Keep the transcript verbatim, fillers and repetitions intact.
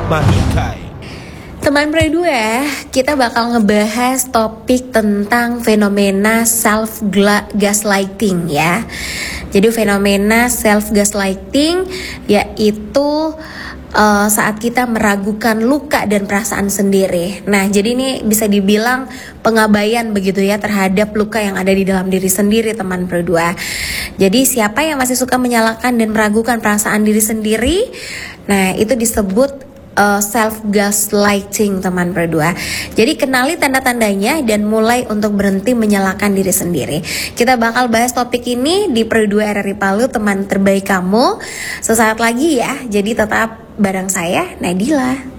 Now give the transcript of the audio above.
Mahikai. Teman berdua, kita bakal ngebahas topik tentang fenomena self gaslighting ya. Jadi fenomena self gaslighting yaitu uh, saat kita meragukan luka dan perasaan sendiri. Nah, jadi ini bisa dibilang pengabaian begitu ya terhadap luka yang ada di dalam diri sendiri, teman berdua. Jadi siapa yang masih suka menyalahkan dan meragukan perasaan diri sendiri, nah itu disebut Uh, self gaslighting, teman berdua. Jadi kenali tanda-tandanya dan mulai untuk berhenti menyalahkan diri sendiri. Kita bakal bahas topik ini di Perdua R R I Palu, teman terbaik kamu, sesaat lagi ya. Jadi tetap bareng saya, Nadila.